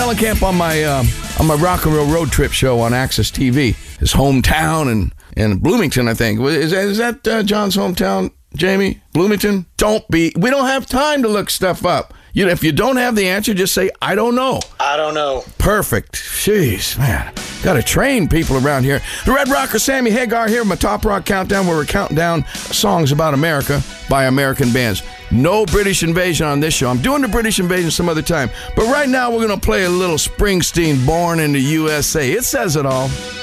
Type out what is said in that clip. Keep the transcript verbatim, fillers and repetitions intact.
Mellencamp on my uh, on my rock and roll road trip show on Access T V. His hometown in, in Bloomington, I think. Is that, is that uh, John's hometown, Jamie? Bloomington? Don't be. We don't have time to look stuff up. You know, if you don't have the answer, just say, I don't know. I don't know. Perfect. Jeez, man. Got to train people around here. The Red Rocker, Sammy Hagar here with my Top Rock Countdown, where we're counting down songs about America by American bands. No British Invasion on this show. I'm doing the British Invasion some other time. But right now, we're going to play a little Springsteen, Born in the U S A. It says it all.